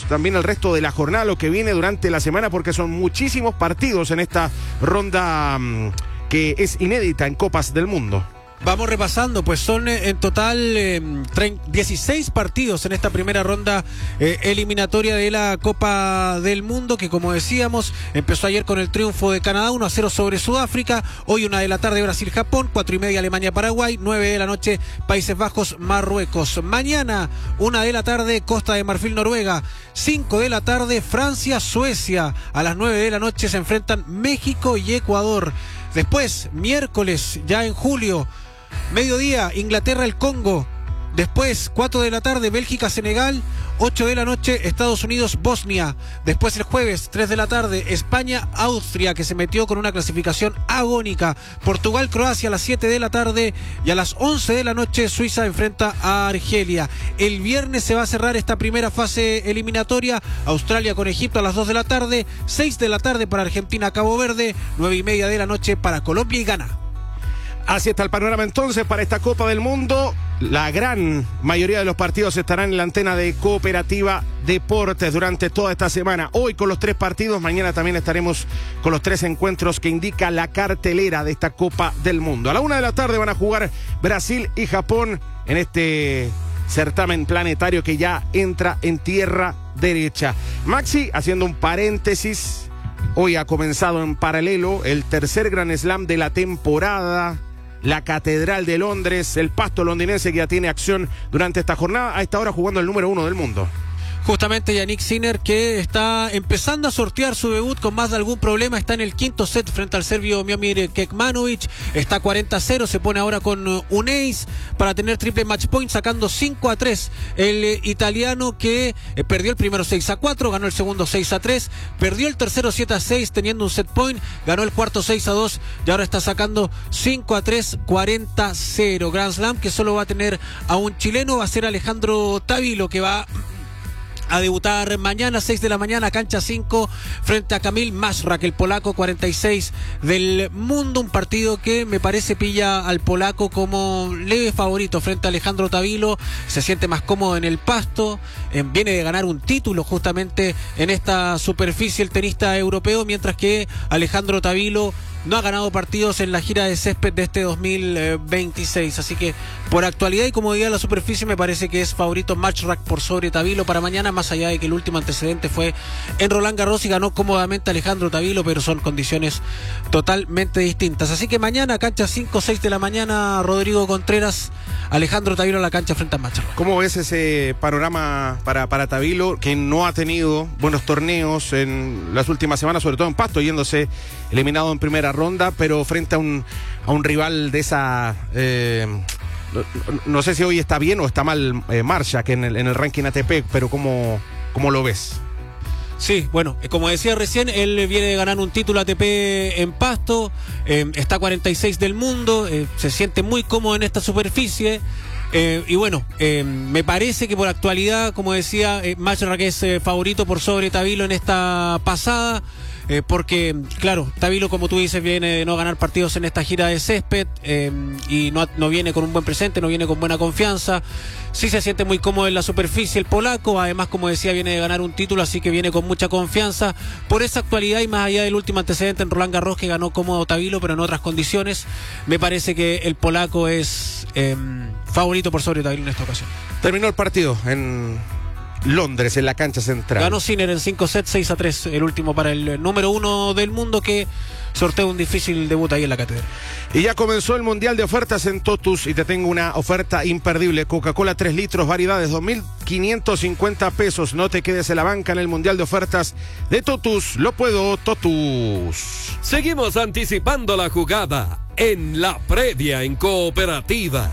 también el resto de la jornada, lo que viene durante la semana, porque son muchísimos partidos en esta ronda que es inédita en Copas del Mundo. Vamos repasando, pues son en total 16 partidos en esta primera ronda eliminatoria de la Copa del Mundo, que como decíamos, empezó ayer con el triunfo de Canadá 1-0 sobre Sudáfrica. Hoy 1 de la tarde Brasil-Japón, 4:30 Alemania-Paraguay, 9 de la noche Países Bajos-Marruecos. Mañana 1 de la tarde Costa de Marfil-Noruega, 5 de la tarde Francia-Suecia. A las 9 de la noche se enfrentan México y Ecuador. Después, miércoles, ya en julio, mediodía, Inglaterra-el Congo. Después, 4 de la tarde, Bélgica-Senegal. 8 de la noche, Estados Unidos-Bosnia. Después, el jueves, 3 de la tarde, España-Austria, que se metió con una clasificación agónica. Portugal-Croacia a las 7 de la tarde. Y a las 11 de la noche, Suiza enfrenta a Argelia. El viernes se va a cerrar esta primera fase eliminatoria. Australia con Egipto a las 2 de la tarde. 6 de la tarde para Argentina-Cabo Verde. 9:30 de la noche para Colombia y Ghana. Así está el panorama entonces para esta Copa del Mundo. La gran mayoría de los partidos estarán en la antena de Cooperativa Deportes durante toda esta semana. Hoy con los 3 partidos, mañana también estaremos con los 3 encuentros que indica la cartelera de esta Copa del Mundo. A la 1 de la tarde van a jugar Brasil y Japón en este certamen planetario que ya entra en tierra derecha. Maxi, haciendo un paréntesis, hoy ha comenzado en paralelo el tercer Grand Slam de la temporada. La Catedral de Londres, el Pasto londinense que ya tiene acción durante esta jornada, a esta hora jugando el número 1 del mundo. Justamente Yannick Sinner, que está empezando a sortear su debut con más de algún problema, está en el quinto set frente al serbio Miomir Kekmanovic, está 40-0, se pone ahora con un ace para tener triple match point, sacando 5-3 el italiano, que perdió el primero 6-4, ganó el segundo 6-3, perdió el tercero 7-6 teniendo un set point, ganó el cuarto 6-2 y ahora está sacando 5-3, 40-0. Grand Slam que solo va a tener a un chileno, va a ser Alejandro Tavilo, que va a debutar mañana 6 de la mañana, cancha 5, frente a Kamil Maszrak, el polaco 46 del mundo. Un partido que me parece pilla al polaco como leve favorito frente a Alejandro Tavilo. Se siente más cómodo en el pasto, viene de ganar un título justamente en esta superficie el tenista europeo, mientras que Alejandro Tavilo no ha ganado partidos en la gira de césped de este 2026, así que por actualidad y comodidad de la superficie me parece que es favorito Maszrak por sobre Tavilo para mañana, más allá de que el último antecedente fue en Roland Garros y ganó cómodamente Alejandro Tavilo, pero son condiciones totalmente distintas. Así que mañana, cancha 5, 6 de la mañana, Rodrigo Contreras, Alejandro Tavilo a la cancha frente a Maszrak. ¿Cómo ves ese panorama para Tavilo, que no ha tenido buenos torneos en las últimas semanas, sobre todo en pasto, yéndose eliminado en primera ronda, pero frente a un rival de esa... no sé si hoy está bien o está mal Maszrak en el ranking ATP, pero ¿cómo lo ves? Sí, bueno, como decía recién, él viene de ganar un título ATP en pasto, está 46 del mundo, se siente muy cómodo en esta superficie. Y bueno, me parece que por actualidad, como decía, Maszrak es favorito por sobre Tavilo en esta pasada, porque, claro, Tavilo, como tú dices, viene de no ganar partidos en esta gira de césped, y no viene con un buen presente, no viene con buena confianza. Sí se siente muy cómodo en la superficie el polaco, además, como decía, viene de ganar un título, así que viene con mucha confianza. Por esa actualidad y más allá del último antecedente en Roland Garros, que ganó cómodo Tavilo, pero en otras condiciones, me parece que el polaco es favorito por sobre Tavilo en esta ocasión. Terminó el partido en Londres, en la cancha central. Ganó Sinner en 5 sets, 6-3, el último para el número 1 del mundo, que sorteó un difícil debut ahí en la catedral. Y ya comenzó el Mundial de Ofertas en Totus y te tengo una oferta imperdible. Coca-Cola 3 litros, variedades, 2.550 pesos. No te quedes en la banca en el Mundial de Ofertas de Totus. Lo puedo, Totus. Seguimos anticipando la jugada en la previa en Cooperativa.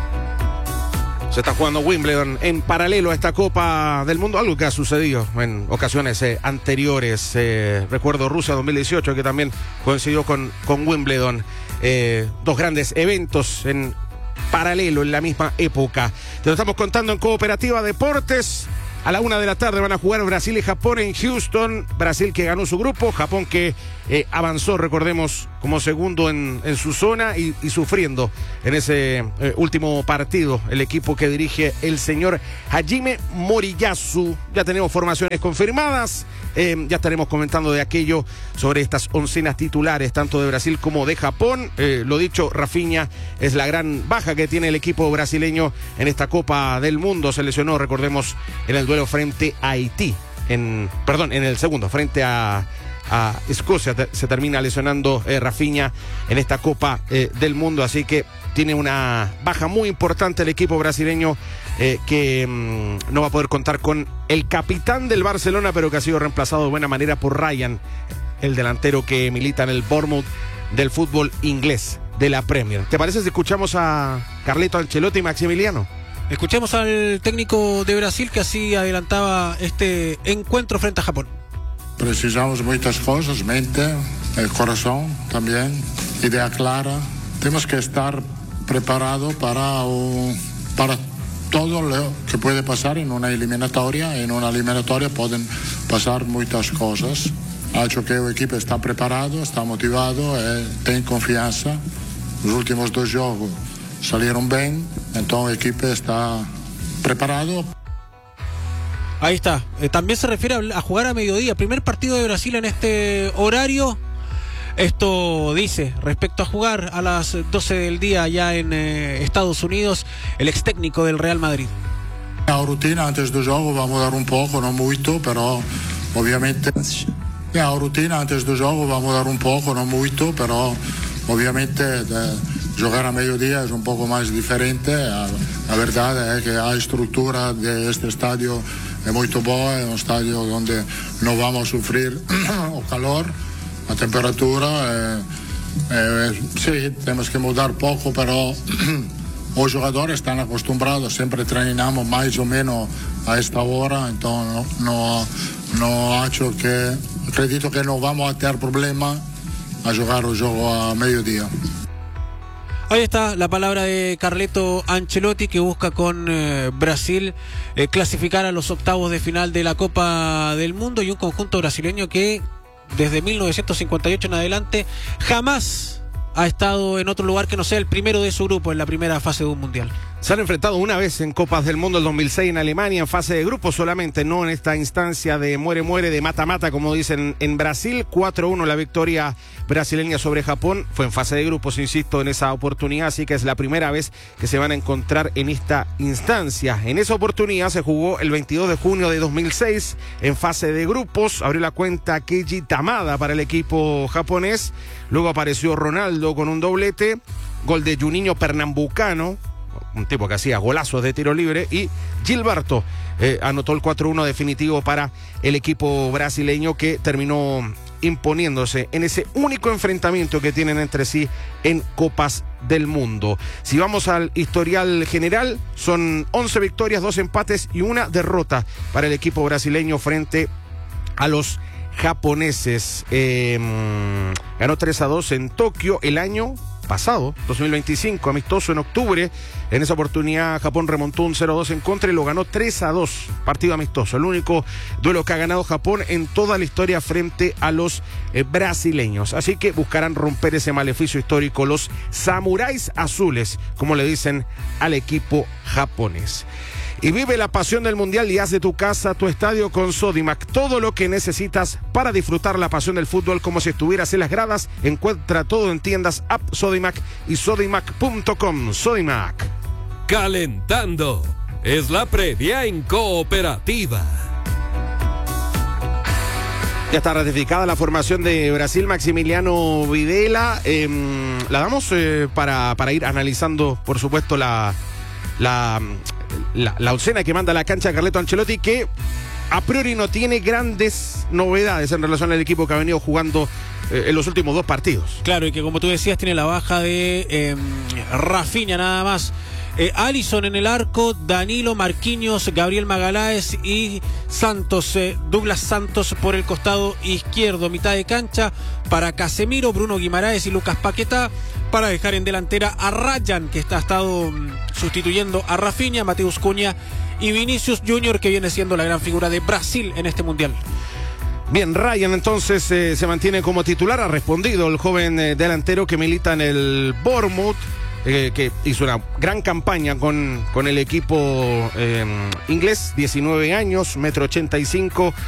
Se está jugando Wimbledon en paralelo a esta Copa del Mundo, algo que ha sucedido en ocasiones anteriores. Recuerdo Rusia 2018, que también coincidió con Wimbledon. Dos grandes eventos en paralelo en la misma época. Te lo estamos contando en Cooperativa Deportes. A la 1 de la tarde van a jugar Brasil y Japón en Houston. Brasil que ganó su grupo, Japón que avanzó, recordemos, como segundo en su zona y sufriendo en ese último partido el equipo que dirige el señor Hajime Moriyasu. Ya tenemos formaciones confirmadas, ya estaremos comentando de aquello sobre estas oncenas titulares, tanto de Brasil como de Japón. Lo dicho, Rafinha es la gran baja que tiene el equipo brasileño en esta Copa del Mundo. Se lesionó, recordemos, en el duelo frente a Haití, en el segundo, frente a Escocia, se termina lesionando Rafinha en esta Copa del Mundo, así que tiene una baja muy importante el equipo brasileño que no va a poder contar con el capitán del Barcelona, pero que ha sido reemplazado de buena manera por Ryan, el delantero que milita en el Bournemouth del fútbol inglés de la Premier. ¿Te parece si escuchamos a Carleto Ancelotti y Maximiliano? Escuchemos al técnico de Brasil que así adelantaba este encuentro frente a Japón. Precisamos muchas cosas, mente, el corazón también, idea clara. Tenemos que estar preparados para todo lo que puede pasar en una eliminatoria. En una eliminatoria pueden pasar muchas cosas. Ha hecho que el equipo está preparado, está motivado, tiene confianza. Los últimos 2 juegos salieron bien, entonces el equipo está preparado. Ahí está. También se refiere a jugar a mediodía. Primer partido de Brasil en este horario. Esto dice respecto a jugar a las 12 del día allá en Estados Unidos, el ex técnico del Real Madrid. La rutina antes del juego vamos a dar un poco, no mucho, pero obviamente... La rutina antes del juego vamos a dar un poco, no mucho, pero obviamente jugar a mediodía es un poco más diferente. La verdad es que la estructura de este estadio es muy buena, es un estadio donde no vamos a sufrir el calor, la temperatura. Sí, tenemos que mudar poco, pero los jugadores están acostumbrados, siempre entrenamos más o menos a esta hora, entonces no ha hecho que, acredito que no vamos a tener problema a jugar el juego a mediodía. Ahí está la palabra de Carleto Ancelotti, que busca con Brasil clasificar a los octavos de final de la Copa del Mundo, y un conjunto brasileño que desde 1958 en adelante jamás ha estado en otro lugar que no sea el primero de su grupo en la primera fase de un mundial. Se han enfrentado una vez en Copas del Mundo, el 2006 en Alemania, en fase de grupo solamente, no en esta instancia de muere, de mata-mata, como dicen en Brasil. 4-1 la victoria brasileña sobre Japón. Fue en fase de grupos, insisto, en esa oportunidad, así que es la primera vez que se van a encontrar en esta instancia. En esa oportunidad se jugó el 22 de junio de 2006 en fase de grupos. Abrió la cuenta Keiji Tamada para el equipo japonés. Luego apareció Ronaldo con un doblete, gol de Juninho Pernambucano, un tipo que hacía golazos de tiro libre, y Gilberto anotó el 4-1 definitivo para el equipo brasileño, que terminó imponiéndose en ese único enfrentamiento que tienen entre sí en Copas del Mundo. Si vamos al historial general, son 11 victorias, 2 empates y 1 derrota para el equipo brasileño frente a los japoneses. Ganó 3-2 en Tokio el año pasado, 2025, amistoso en octubre. En esa oportunidad Japón remontó un 0-2 en contra y lo ganó 3-2, partido amistoso, el único duelo que ha ganado Japón en toda la historia frente a los brasileños. Así que buscarán romper ese maleficio histórico los samuráis azules, como le dicen al equipo japonés. Y vive la pasión del Mundial y haz de tu casa tu estadio con Sodimac. Todo lo que necesitas para disfrutar la pasión del fútbol como si estuvieras en las gradas. Encuentra todo en tiendas app Sodimac y sodimac.com. Sodimac. Calentando. Es la previa en Cooperativa. Ya está ratificada la formación de Brasil, Maximiliano Videla. La damos para ir analizando, por supuesto, la oncena que manda a la cancha Carleto Ancelotti, que a priori no tiene grandes novedades en relación al equipo que ha venido jugando en los últimos 2 partidos. Claro, y que como tú decías tiene la baja de Rafinha nada más. Alisson en el arco, Danilo, Marquinhos, Gabriel Magaláes y Santos, Douglas Santos por el costado izquierdo, mitad de cancha para Casemiro, Bruno Guimaraes y Lucas Paquetá, para dejar en delantera a Ryan, que ha estado sustituyendo a Rafinha, Mateus Cunha y Vinicius Junior, que viene siendo la gran figura de Brasil en este mundial. Bien, Ryan entonces se mantiene como titular. Ha respondido el joven delantero que milita en el Bournemouth, que hizo una gran campaña con el equipo inglés. 19 años, 1,85 m,